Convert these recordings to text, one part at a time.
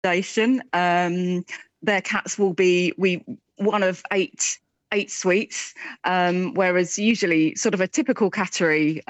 accommodation. Their cats will be one of eight suites, whereas usually sort of a typical cattery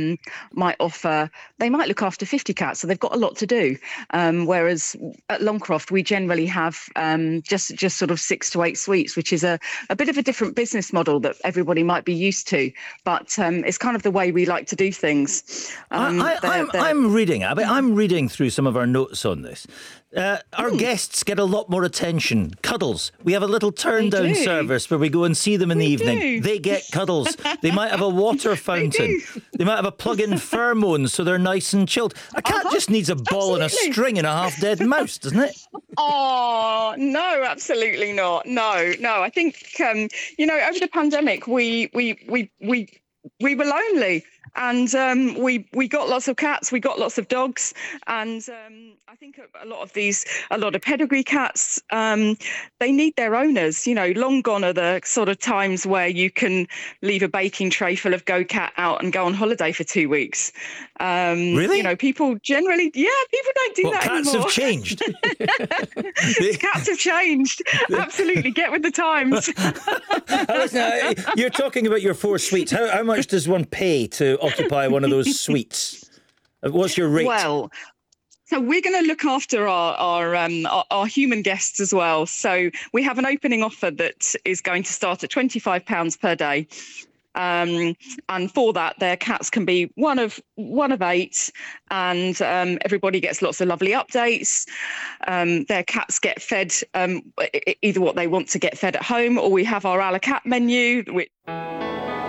they might look after 50 cats, so they've got a lot to do. Whereas at Longcroft, we generally have just sort of 6 to 8 suites, which is a bit of a different business model that everybody might be used to. But it's kind of the way we like to do things. I'm reading through some of our notes on this. Our guests get a lot more attention. Cuddles. We have a little turn-down service where we go and see them in the evening. They get cuddles. They might have a water fountain. They might have a plug-in pheromone so they're nice and chilled. A cat just needs a ball and a string and a half-dead mouse, doesn't it? Oh, no, absolutely not. No. I think, over the pandemic, we were lonely. And we got lots of cats, we got lots of dogs, and I think a lot of pedigree cats, they need their owners. Long gone are the sort of times where you can leave a baking tray full of Go Cat out and go on holiday for 2 weeks. Really? People generally, people don't do that cats anymore. Have changed. Cats have changed. Absolutely, get with the times. Listen, you're talking about your 4 suites. How much does one pay to occupy one of those suites? What's your rate? Well, so we're going to look after our human guests as well. So we have an opening offer that is going to start at £25 per day. And for that, their cats can be one of 8, and everybody gets lots of lovely updates. Their cats get fed either what they want to get fed at home, or we have our a la carte menu, which